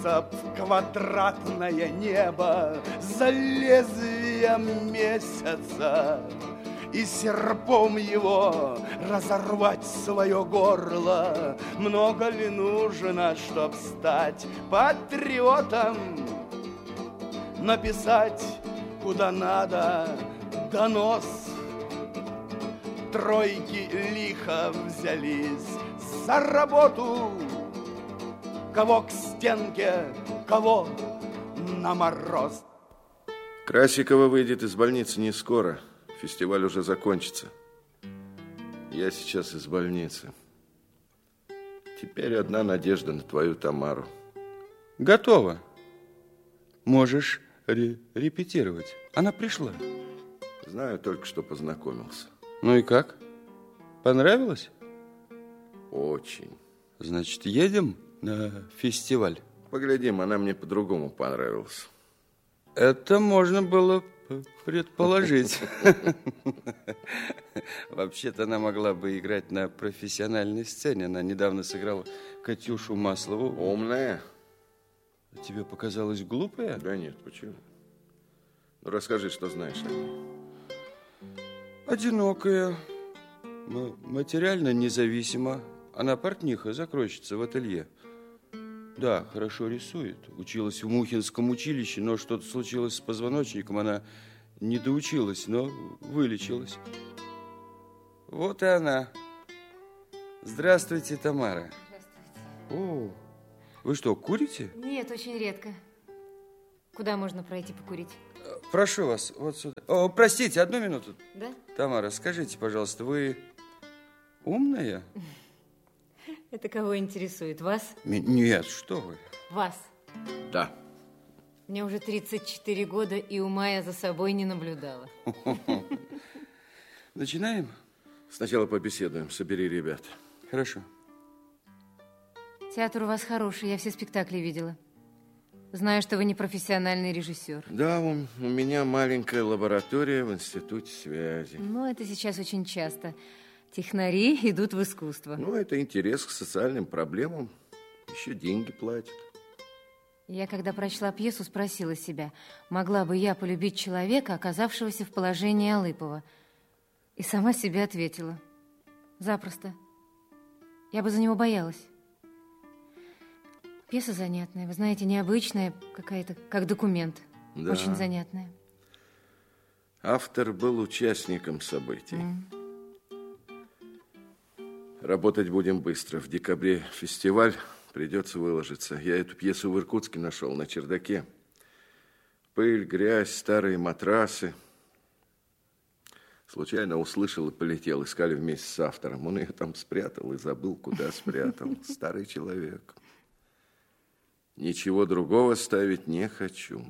Квадратное небо за лезвием месяца, и серпом его разорвать свое горло. Много ли нужно, чтоб стать патриотом? Написать куда надо донос. Тройки лихо взялись за работу. Кого к стенке, кого на мороз. Красикова выйдет из больницы не скоро. Фестиваль уже закончится. Я сейчас из больницы. Теперь одна надежда на твою Тамару. Готово. Можешь репетировать. Она пришла. Знаю, только что познакомился. Ну и как? Понравилось? Очень. Значит, едем на фестиваль? Поглядим, она мне по-другому понравилась. Это можно было предположить. Вообще-то она могла бы играть на профессиональной сцене. Она недавно сыграла Катюшу Маслову. Умная. Тебе показалось глупая? Да нет, почему? Ну, расскажи, что знаешь о ней. Одинокая, материально независима. Она портниха, закройщица в ателье. Да, хорошо рисует. Училась в Мухинском училище, но что-то случилось с позвоночником. Она не доучилась, но вылечилась. Вот и она. Здравствуйте, Тамара. Здравствуйте. О, вы что, курите? Нет, очень редко. Куда можно пройти покурить? Прошу вас, вот сюда. О, простите, одну минуту. Да? Тамара, скажите, пожалуйста, вы умная? Это кого интересует? Вас? Нет, что вы. Вас. Да. Мне уже 34 года, и ума я за собой не наблюдала. Начинаем? Сначала побеседуем, собери ребят. Хорошо. Театр у вас хороший, я все спектакли видела. Знаю, что вы не профессиональный режиссер. Да, у меня маленькая лаборатория в Институте связи. Но это сейчас очень часто. Технари идут в искусство. Ну, это интерес к социальным проблемам. Еще деньги платят. Я, когда прочла пьесу, спросила себя, могла бы я полюбить человека, оказавшегося в положении Алыпова. И сама себе ответила. Запросто. Я бы за него боялась. Пьеса занятная, вы знаете, необычная какая-то, как документ. Да. Очень занятная. Автор был участником событий. Работать будем быстро. В декабре фестиваль, придется выложиться. Я эту пьесу в Иркутске нашел, на чердаке. Пыль, грязь, старые матрасы. Случайно услышал и полетел. Искали вместе с автором. Он ее там спрятал и забыл, куда спрятал. Старый человек. Ничего другого ставить не хочу.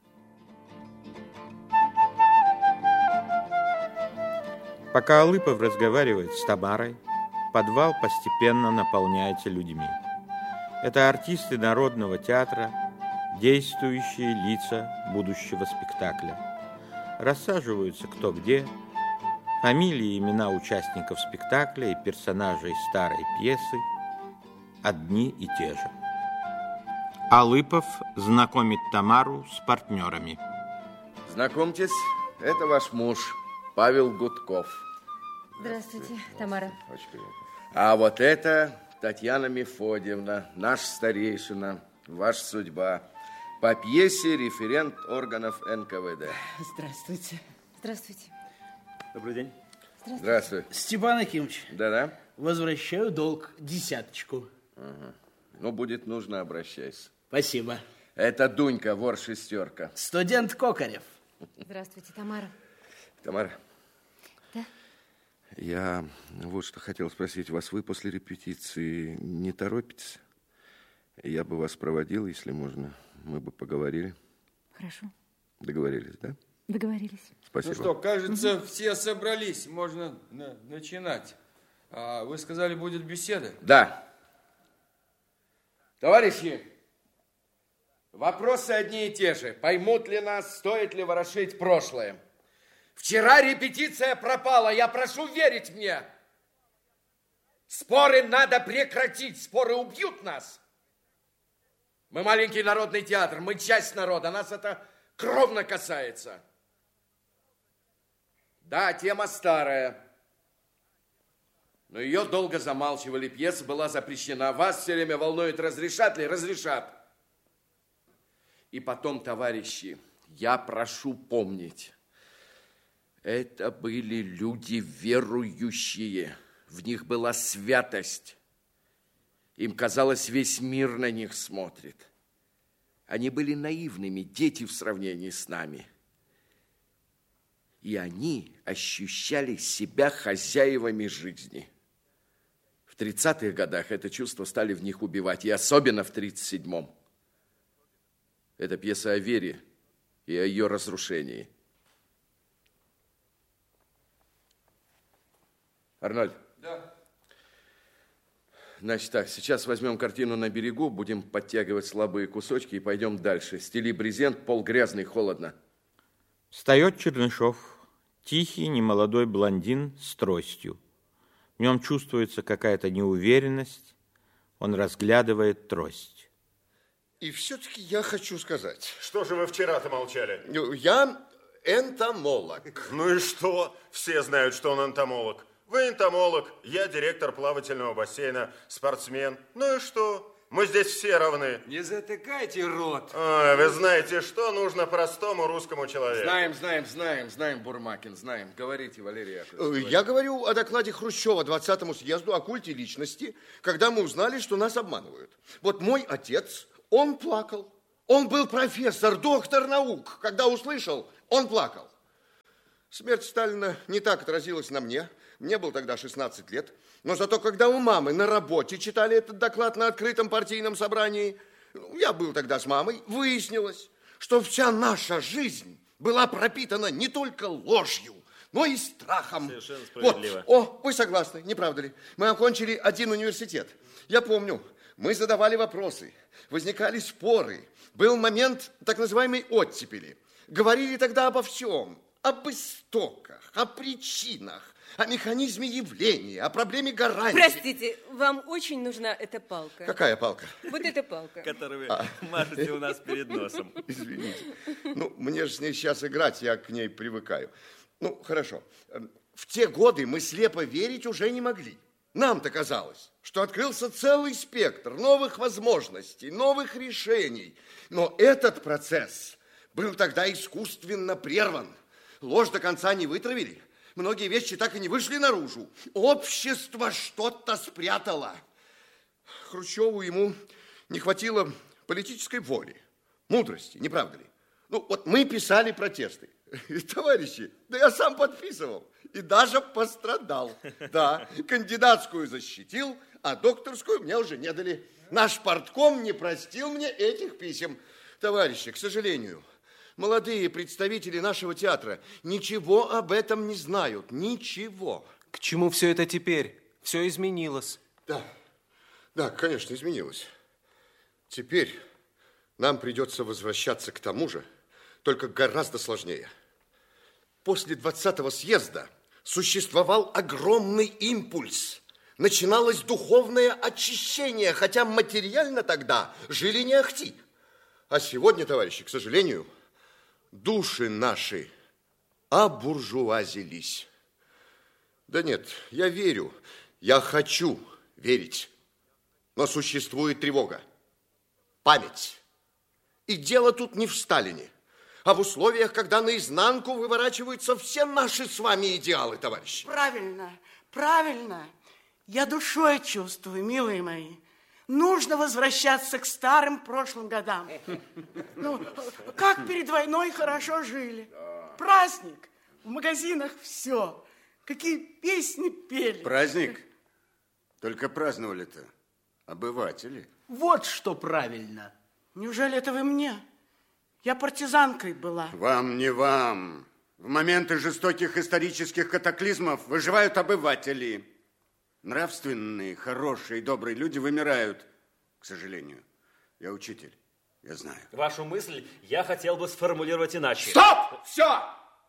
Пока Алыпов разговаривает с Тамарой, подвал постепенно наполняется людьми. Это артисты Народного театра, действующие лица будущего спектакля. Рассаживаются кто где, фамилии и имена участников спектакля и персонажей старой пьесы одни и те же. Алыпов знакомит Тамару с партнерами. Знакомьтесь, это ваш муж, Павел Гудков. Здравствуйте, Тамара. Очень приятно. А вот это Татьяна Мефодьевна, наш старейшина, ваша судьба. По пьесе референт органов НКВД. Здравствуйте. Здравствуйте. Добрый день. Здравствуй. Степан Акимович. Да-да? Возвращаю долг, 10. Ага. Ну, будет нужно, обращайся. Спасибо. Это Дунька, вор-шестерка. Студент Кокарев. Здравствуйте, Тамара. Тамара. Да? Я вот что хотел спросить вас. Вы после репетиции не торопитесь? Я бы вас проводил, если можно. Мы бы поговорили. Хорошо. Договорились, да? Договорились. Спасибо. Ну что, кажется, все собрались. Можно начинать. А вы сказали, будет беседа? Да. Товарищи, вопросы одни и те же. Поймут ли нас, стоит ли ворошить прошлое? Вчера репетиция пропала, я прошу верить мне. Споры надо прекратить, споры убьют нас. Мы маленький народный театр, мы часть народа, нас это кровно касается. Да, тема старая, но ее долго замалчивали, пьеса была запрещена. Вас все время волнует, разрешат ли? Разрешат. И потом, товарищи, я прошу помнить, это были люди верующие, в них была святость. Им казалось, весь мир на них смотрит. Они были наивными, дети в сравнении с нами. И они ощущали себя хозяевами жизни. В 30-х годах это чувство стали в них убивать, и особенно в 37-м. Это пьеса о вере и о ее разрушении. Арнольд. Да. Значит так, сейчас возьмем картину на берегу, будем подтягивать слабые кусочки и пойдем дальше. Стели брезент, пол грязный, холодно. Встает Чернышов, тихий, немолодой блондин с тростью. В нем чувствуется какая-то неуверенность. Он разглядывает трость. И все-таки я хочу сказать. Что же вы вчера-то молчали? Я энтомолог. Ну и что? Все знают, что он энтомолог. Вы энтомолог, я директор плавательного бассейна, спортсмен. Ну и что? Мы здесь все равны. Не затыкайте рот. Ой, вы знаете, что нужно простому русскому человеку. Знаем, Бурмакин, знаем. Говорите, Валерий Яковлевич. Я говорю о докладе Хрущева 20-му съезду о культе личности, когда мы узнали, что нас обманывают. Вот мой отец, он плакал. Он был профессор, доктор наук. Когда услышал, он плакал. Смерть Сталина не так отразилась на мне. Мне было тогда 16 лет. Но зато, когда у мамы на работе читали этот доклад на открытом партийном собрании, я был тогда с мамой, выяснилось, что вся наша жизнь была пропитана не только ложью, но и страхом. Совершенно справедливо. Вот. О, вы согласны, не правда ли? Мы окончили один университет. Я помню, мы задавали вопросы, возникали споры. Был момент так называемой оттепели. Говорили тогда обо всем. Об истоках, о причинах, о механизме явления, о проблеме гарантии. Простите, вам очень нужна эта палка. Какая палка? Вот эта палка. Которую вы машете у нас перед носом. Извините. Ну, мне же с ней сейчас играть, я к ней привыкаю. Ну, хорошо. В те годы мы слепо верить уже не могли. Нам-то казалось, что открылся целый спектр новых возможностей, новых решений. Но этот процесс был тогда искусственно прерван. Ложь до конца не вытравили. Многие вещи так и не вышли наружу. Общество что-то спрятало. Хрущеву ему не хватило политической воли, мудрости, не правда ли? Ну, вот мы писали протесты. И, товарищи, да я сам подписывал. И даже пострадал. Да, кандидатскую защитил, а докторскую мне уже не дали. Наш партком не простил мне этих писем. Товарищи, к сожалению, молодые представители нашего театра ничего об этом не знают. Ничего. К чему все это теперь? Все изменилось. Да, конечно, изменилось. Теперь нам придется возвращаться к тому же, только гораздо сложнее. После 20-го съезда существовал огромный импульс. Начиналось духовное очищение, хотя материально тогда жили не ахти. А сегодня, товарищи, к сожалению, души наши обуржуазились. Да нет, я верю, я хочу верить. Но существует тревога, память. И дело тут не в Сталине, а в условиях, когда наизнанку выворачиваются все наши с вами идеалы, товарищи. Правильно, правильно. Я душой чувствую, милые мои. Нужно возвращаться к старым прошлым годам. Ну, как перед войной хорошо жили. Праздник, в магазинах все. Какие песни пели. Праздник? Только праздновали-то обыватели. Вот что правильно. Неужели это вы мне? Я партизанкой была. Вам не вам. В моменты жестоких исторических катаклизмов выживают обыватели. Нравственные, хорошие, добрые люди вымирают, к сожалению. Я учитель, я знаю. Вашу мысль я хотел бы сформулировать иначе. Стоп! Все!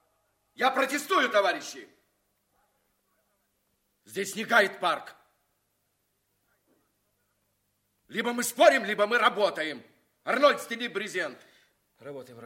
Я протестую, товарищи! Здесь не гайд-парк. Либо мы спорим, либо мы работаем. Арнольд, стели брезент. Работаем.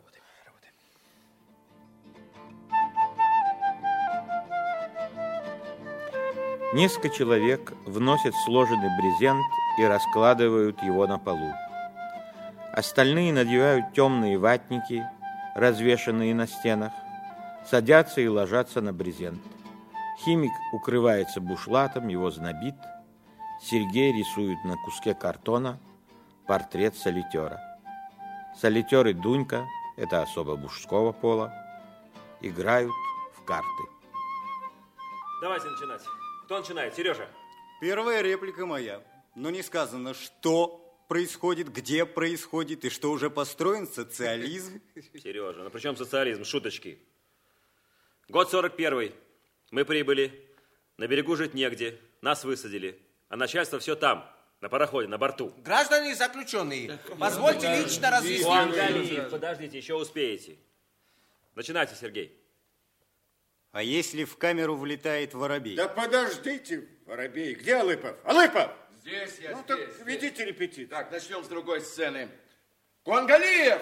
Несколько человек вносят сложенный брезент и раскладывают его на полу. Остальные надевают темные ватники, развешанные на стенах, садятся и ложатся на брезент. Химик укрывается бушлатом, его знобит. Сергей рисует на куске картона портрет солитера. Солитер и Дунька, это особо мужского пола, играют в карты. Давайте начинать. Кто начинает? Сережа. Первая реплика моя. Но не сказано, что происходит, где происходит и что уже построен социализм. Сережа, ну при чем социализм? Шуточки. Год 41-й. Мы прибыли. На берегу жить негде. Нас высадили. А начальство все там, на пароходе, на борту. Граждане заключенные, позвольте лично разъяснить. Подождите, еще успеете. Начинайте, Сергей. А если в камеру влетает воробей? Да подождите, воробей. Где Алыпов? Алыпов! Здесь я, ну, здесь. Так ведите репетицию. Так, начнем с другой сцены. Куангалиев!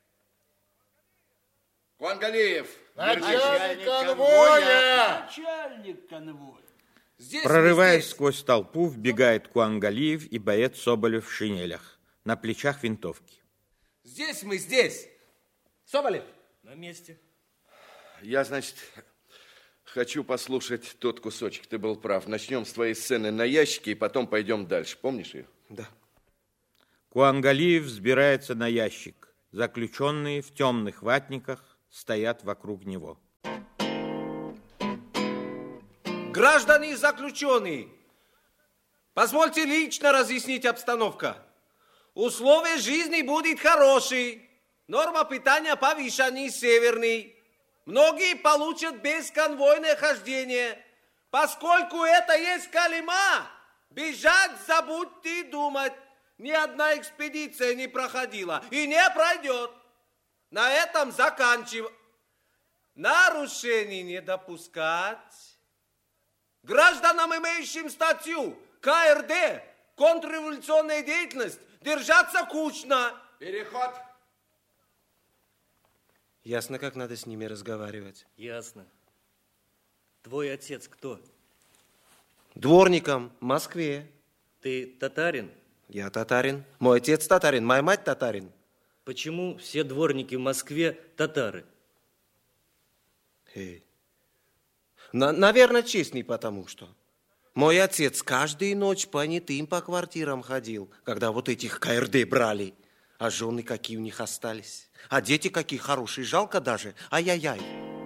Куангалиев! Начальник конвоя! Начальник конвоя! Здесь Прорываясь сквозь толпу, вбегает Куангалиев и боец Соболев в шинелях. На плечах винтовки. Здесь мы, здесь. Соболев. На месте. Я, значит, хочу послушать тот кусочек. Ты был прав. Начнем с твоей сцены на ящике, и потом пойдем дальше. Помнишь ее? Да. Куангалиев взбирается на ящик. Заключенные в темных ватниках стоят вокруг него. Граждане заключенные, позвольте лично разъяснить обстановку. Условия жизни будут хорошие. Норма питания повышенная, северный. Многие получат бесконвойное хождение. Поскольку это есть Колыма, бежать забудьте думать. Ни одна экспедиция не проходила и не пройдет. На этом заканчиваем. Нарушений не допускать. Гражданам, имеющим статью КРД, контрреволюционная деятельность, держаться кучно. Переход. Ясно, как надо с ними разговаривать. Ясно. Твой отец кто? Дворником в Москве. Ты татарин? Я татарин. Мой отец татарин, моя мать татарин. Почему все дворники в Москве татары? Наверное, честный, потому что мой отец каждую ночь понятым по квартирам ходил, когда вот этих КРД брали. А жены какие у них остались. А дети какие хорошие, жалко даже. Ай-яй-яй.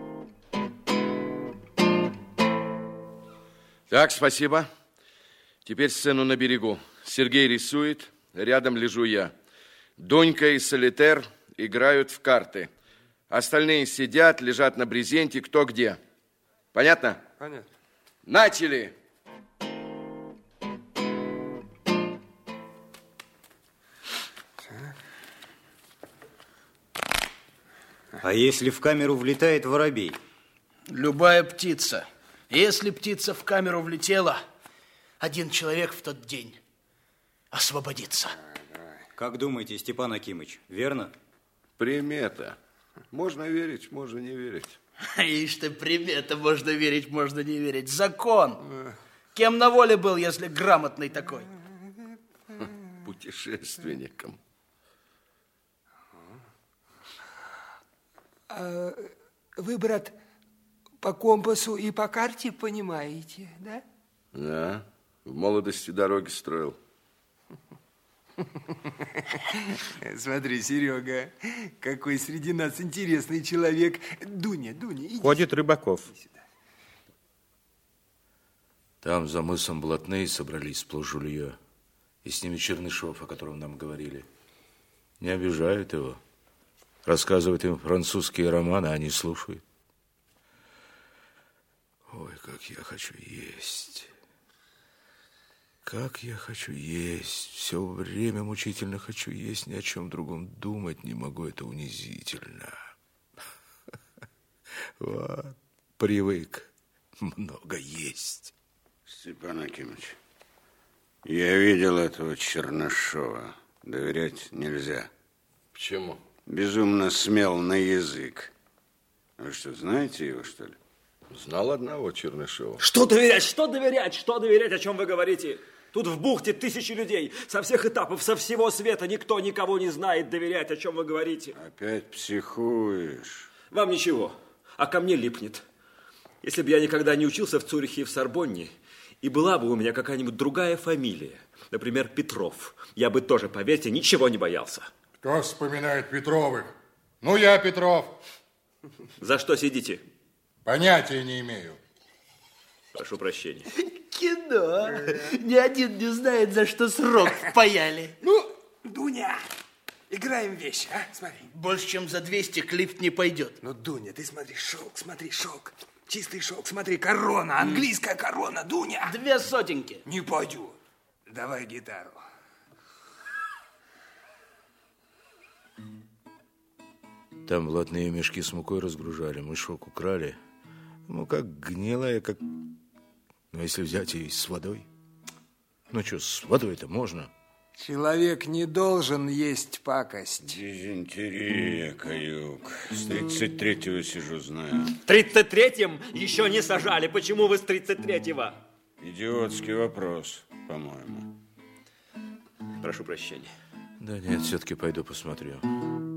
Так, спасибо. Теперь сцену на берегу. Сергей рисует, рядом лежу я. Дунька и солитер играют в карты. Остальные сидят, лежат на брезенте, кто где. Понятно? Понятно. Начали! А если в камеру влетает воробей? Любая птица. Если птица в камеру влетела, один человек в тот день освободится. Как думаете, Степан Акимыч, верно? Примета. Можно верить, можно не верить. Ишь ты, примета, можно верить, можно не верить. Закон. Кем на воле был, если грамотный такой? Путешественником. Вы, брат, по компасу и по карте понимаете, да? Да, в молодости дороги строил. Смотри, Серега, какой среди нас интересный человек. Дуня, иди. Ходит Рыбаков. Там за мысом блатные собрались сплошь жулье. И с ними Чернышов, о котором нам говорили. Не обижают его. Рассказывают им французские романы, а они слушают. Ой, как я хочу есть. Как я хочу есть. Все время мучительно хочу есть, ни о чем другом думать не могу. Это унизительно. Вот, привык много есть. Степан Акимович, я видел этого Чернышова. Доверять нельзя. Почему? Безумно смел на язык. Вы что, знаете его, что ли? Знал одного Чернышева. Что доверять? Что доверять? Что доверять? О чем вы говорите? Тут в бухте тысячи людей, со всех этапов, со всего света. Никто никого не знает. Доверять, о чем вы говорите? Опять психуешь. Вам ничего, а ко мне липнет. Если бы я никогда не учился в Цюрихе и в Сорбонне, и была бы у меня какая-нибудь другая фамилия, например, Петров, я бы тоже, поверьте, ничего не боялся. Кто вспоминает Петровых? Ну, я Петров. За что сидите? Понятия не имею. Прошу прощения. Кино. Ни один не знает, за что срок впаяли. Ну, Дуня, играем вещи, а? Смотри. Больше, чем за 200 к лифт не пойдет. Ну, Дуня, ты смотри, шелк. Чистый шелк, смотри, корона, английская корона, Дуня. 2 сотенки. Не пойдет. Давай гитару. Там блатные мешки с мукой разгружали, мы шелк украли. Мука гнилая, как... Ну, если взять и с водой. Ну, что, с водой-то можно. Человек не должен есть пакость. Дизентерия, каюк. С 33-го сижу, знаю. 33-м еще не сажали. Почему вы с 33-го? Идиотский вопрос, по-моему. Прошу прощения. Да нет, все-таки пойду посмотрю.